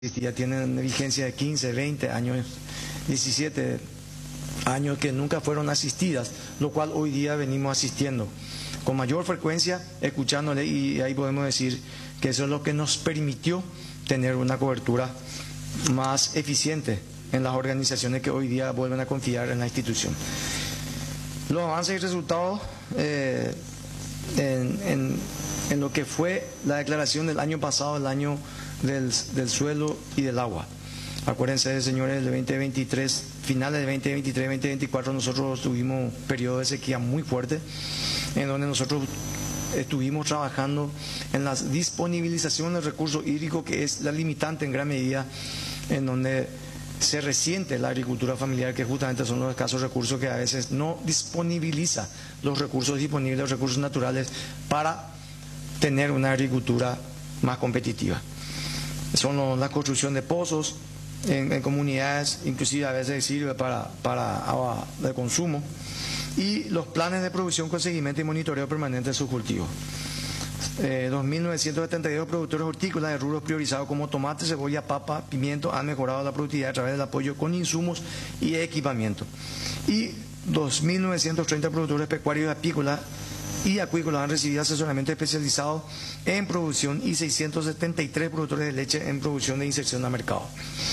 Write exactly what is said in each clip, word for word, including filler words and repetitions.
ya tienen vigencia de quince, veinte años, diecisiete años que nunca fueron asistidas, lo cual hoy día venimos asistiendo con mayor frecuencia, escuchándole, y ahí podemos decir que eso es lo que nos permitió tener una cobertura más eficiente en las organizaciones que hoy día vuelven a confiar en la institución. Los avances y resultados eh, en, en, en lo que fue la declaración del año pasado, el año del, del suelo y del agua. Acuérdense, señores, del veinte veintitrés, finales del veinte veintitrés, veinte veinticuatro, nosotros tuvimos un periodo de sequía muy fuerte, en donde nosotros estuvimos trabajando en la disponibilización del recurso hídrico, que es la limitante en gran medida, en donde se resiente la agricultura familiar, que justamente son los escasos recursos que a veces no disponibiliza los recursos disponibles, los recursos naturales, para tener una agricultura más competitiva. Son la construcción de pozos en, en comunidades, inclusive a veces sirve para, para agua de consumo, y los planes de producción con seguimiento y monitoreo permanente de sus cultivos. Eh, dos mil novecientos setenta y dos productores hortícolas de rubros priorizados como tomate, cebolla, papa, pimiento han mejorado la productividad a través del apoyo con insumos y equipamiento. Y dos mil novecientos treinta productores pecuarios y apícolas y acuícolas han recibido asesoramiento especializado en producción, y seiscientos setenta y tres productores de leche en producción de inserción al mercado.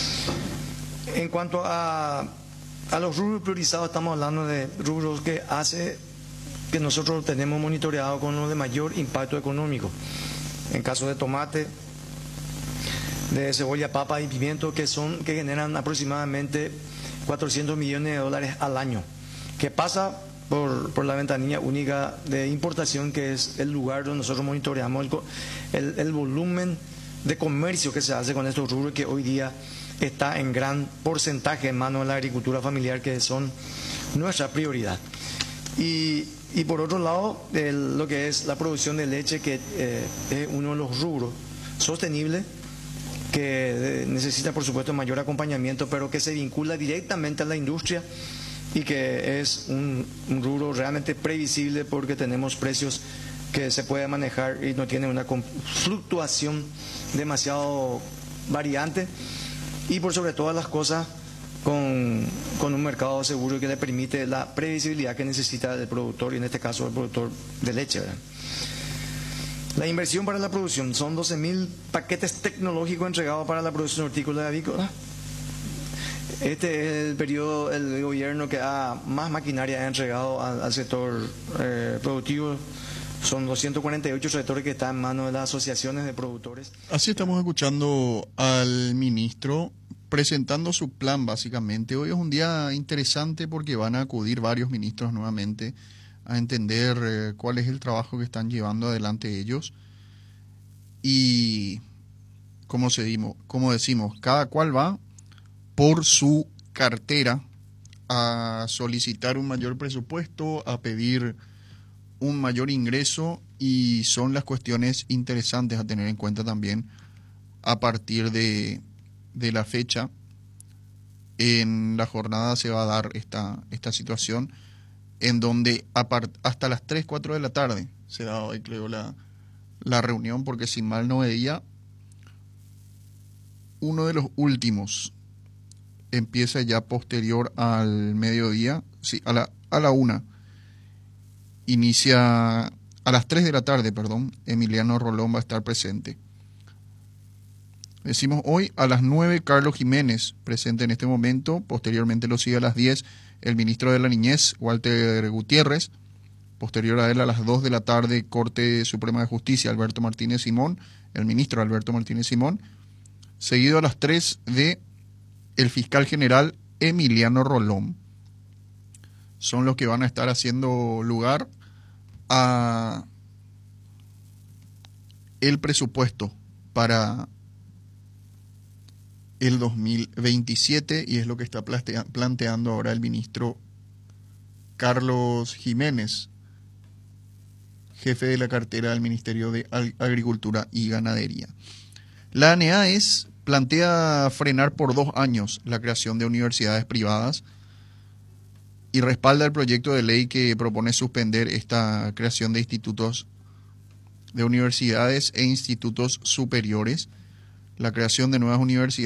En cuanto a, a los rubros priorizados, estamos hablando de rubros que hace que nosotros tenemos monitoreado con los de mayor impacto económico. En caso de tomate, de cebolla, papa y pimiento, que son que generan aproximadamente cuatrocientos millones de dólares al año, que pasa por, por la ventanilla única de importación, que es el lugar donde nosotros monitoreamos el, el, el volumen de comercio que se hace con estos rubros, que hoy día está en gran porcentaje en manos de la agricultura familiar, que son nuestra prioridad. Y, y por otro lado, el, lo que es la producción de leche, que eh, es uno de los rubros sostenibles, que necesita por supuesto mayor acompañamiento, pero que se vincula directamente a la industria, y que es un, un rubro realmente previsible, porque tenemos precios que se puede manejar y no tienen una fluctuación demasiado variante, y por sobre todas las cosas con, con un mercado seguro que le permite la previsibilidad que necesita el productor, y en este caso el productor de leche, ¿verdad? La inversión para la producción son doce mil paquetes tecnológicos entregados para la producción hortícola y avícola. Este es el periodo del gobierno que ha más maquinaria ha entregado al, al sector eh, productivo. Son doscientos cuarenta y ocho tractores que están en manos de las asociaciones de productores. Así estamos escuchando al ministro presentando su plan, básicamente. Hoy es un día interesante porque van a acudir varios ministros nuevamente a entender eh, cuál es el trabajo que están llevando adelante ellos. Y, como, se dimos, como decimos, cada cual va por su cartera a solicitar un mayor presupuesto, a pedir un mayor ingreso, y son las cuestiones interesantes a tener en cuenta también a partir de, de la fecha. En la jornada se va a dar esta, esta situación, en donde apart, hasta las tres, cuatro de la tarde se da hoy, creo, la, la reunión, porque si mal no veía, uno de los últimos empieza ya posterior al mediodía, sí, a la, a la una. Inicia a las tres de la tarde, perdón, Emiliano Rolón va a estar presente. Decimos hoy a las nueve, Carlos Jiménez, presente en este momento. Posteriormente lo sigue a las diez el ministro de la Niñez, Walter Gutiérrez. Posterior a él, a las dos de la tarde, Corte Suprema de Justicia, Alberto Martínez Simón, el ministro Alberto Martínez Simón. Seguido a las tres de el fiscal general Emiliano Rolón. Son los que van a estar haciendo lugar a el presupuesto para el dos mil veintisiete, y es lo que está planteando ahora el ministro Carlos Jiménez, jefe de la cartera del Ministerio de Agricultura y Ganadería. La ANEAES plantea frenar por dos años la creación de universidades privadas y respalda el proyecto de ley que propone suspender esta creación de institutos, de universidades e institutos superiores. la creación de nuevas universidades